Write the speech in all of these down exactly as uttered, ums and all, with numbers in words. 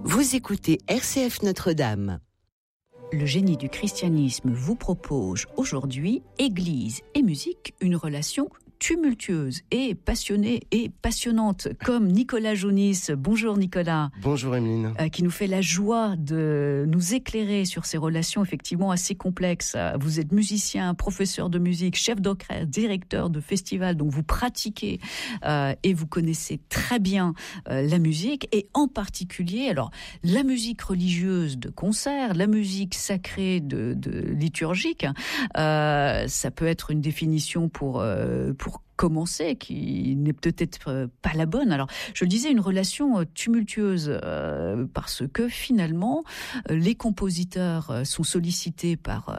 Vous écoutez R C F Notre-Dame. Le génie du christianisme vous propose aujourd'hui, Église et musique, une relation tumultueuse et passionnée et passionnante, comme Nicolas Jaunis. Bonjour Nicolas. Bonjour Emeline. Euh, qui nous fait la joie de nous éclairer sur ces relations effectivement assez complexes. Vous êtes musicien, professeur de musique, chef d'orchestre, directeur de festival, donc vous pratiquez euh, et vous connaissez très bien euh, la musique, et en particulier, alors, la musique religieuse de concert, la musique sacrée de, de liturgique, euh, ça peut être une définition pour, euh, pour commencer, qui n'est peut-être pas la bonne. Alors, je le disais, une relation tumultueuse, euh, parce que finalement, les compositeurs sont sollicités par,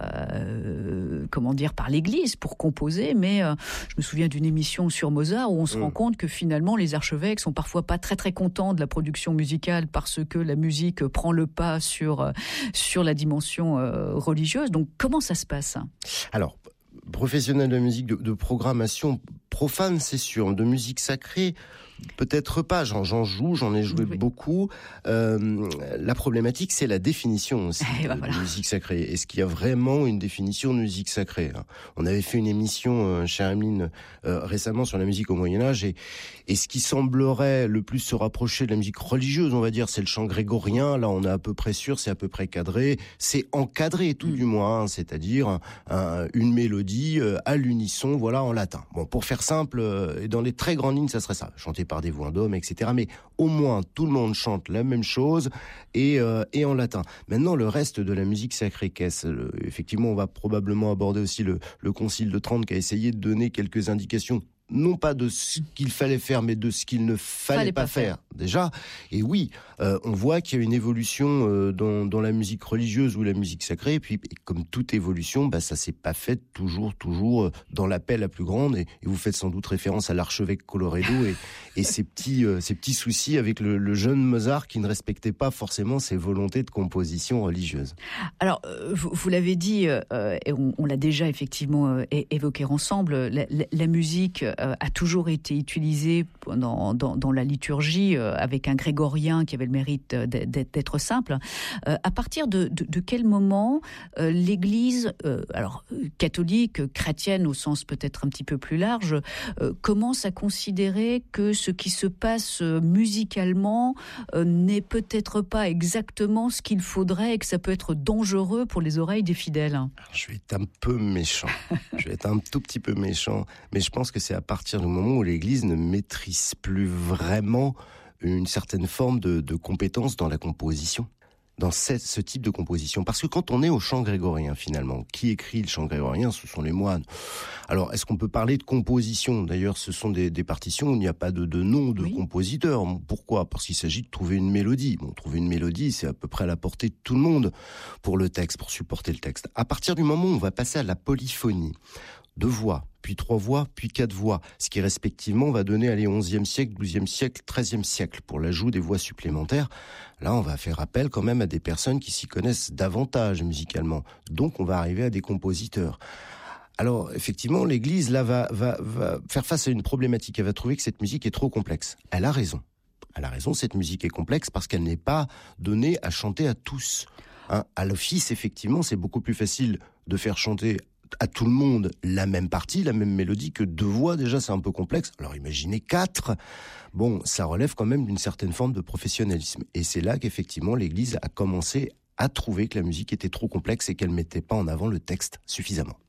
euh, comment dire, par l'Église pour composer, mais euh, je me souviens d'une émission sur Mozart où on se mmh. rend compte que finalement, les archevêques sont parfois pas très très contents de la production musicale parce que la musique prend le pas sur, sur la dimension euh, religieuse. Donc, comment ça se passe ? Alors, professionnel de musique, de, de programmation profane, c'est sûr. De musique sacrée, peut-être pas. J'en, j'en joue, j'en ai joué oui. beaucoup. Euh, la problématique, c'est la définition aussi de, ben voilà. de musique sacrée. Est-ce qu'il y a vraiment une définition de musique sacrée ? On avait fait une émission, euh, chère Emeline, euh, récemment sur la musique au Moyen-Âge, et, et ce qui semblerait le plus se rapprocher de la musique religieuse, on va dire, c'est le chant grégorien. Là, on est à peu près sûr, c'est à peu près cadré. C'est encadré, tout mmh. du moins, hein, c'est-à-dire un, un, une mélodie euh, à l'unisson, voilà, en latin. Bon, pour faire simple, euh, et dans les très grandes lignes, ça serait ça, chanter par des voix d'hommes, et cetera. Mais au moins, tout le monde chante la même chose et, euh, et en latin. Maintenant, le reste de la musique sacrée, qu'est-ce le, effectivement, on va probablement aborder aussi le, le Concile de Trente qui a essayé de donner quelques indications, non pas de ce qu'il fallait faire, mais de ce qu'il ne fallait, fallait pas, pas faire, faire, déjà. Et oui, euh, on voit qu'il y a une évolution euh, dans, dans la musique religieuse ou la musique sacrée, et puis, comme toute évolution, bah, ça s'est pas fait toujours, toujours dans la paix la plus grande, et, et vous faites sans doute référence à l'archevêque Colloredo et, et ses petits, euh, ses petits soucis avec le, le jeune Mozart qui ne respectait pas forcément ses volontés de composition religieuse. Alors, euh, vous, vous l'avez dit, euh, et on, on l'a déjà effectivement euh, évoqué ensemble, la, la, la musique a toujours été utilisé dans, dans, dans la liturgie euh, avec un grégorien qui avait le mérite d'être, d'être simple. Euh, à partir de, de, de quel moment euh, l'Église, euh, alors catholique, chrétienne au sens peut-être un petit peu plus large, euh, commence à considérer que ce qui se passe musicalement euh, n'est peut-être pas exactement ce qu'il faudrait et que ça peut être dangereux pour les oreilles des fidèles? Alors, je vais être un peu méchant. Je vais être un tout petit peu méchant, mais je pense que c'est à À partir du moment où l'Église ne maîtrise plus vraiment une certaine forme de, de compétence dans la composition, dans ce, ce type de composition. Parce que quand on est au chant grégorien, finalement, qui écrit le chant grégorien? Ce sont les moines. Alors, est-ce qu'on peut parler de composition? D'ailleurs, ce sont des, des partitions où il n'y a pas de, de nom de oui. compositeur. Pourquoi? Parce qu'il s'agit de trouver une mélodie. Bon, trouver une mélodie, c'est à peu près à la portée de tout le monde pour le texte, pour supporter le texte. À partir du moment où on va passer à la polyphonie, deux voix, puis trois voix, puis quatre voix, ce qui respectivement va donner allez, onzième siècle, douzième siècle, treizième siècle, pour l'ajout des voix supplémentaires. Là, on va faire appel quand même à des personnes qui s'y connaissent davantage musicalement. Donc, on va arriver à des compositeurs. Alors, effectivement, l'Église, là, va, va, va faire face à une problématique. Elle va trouver que cette musique est trop complexe. Elle a raison. Elle a raison, cette musique est complexe parce qu'elle n'est pas donnée à chanter à tous. Hein, à l'office, effectivement, c'est beaucoup plus facile de faire chanter à tout le monde la même partie, la même mélodie, que deux voix, déjà c'est un peu complexe. Alors imaginez quatre. Bon, ça relève quand même d'une certaine forme de professionnalisme. Et c'est là qu'effectivement l'Église a commencé à trouver que la musique était trop complexe et qu'elle mettait pas en avant le texte suffisamment.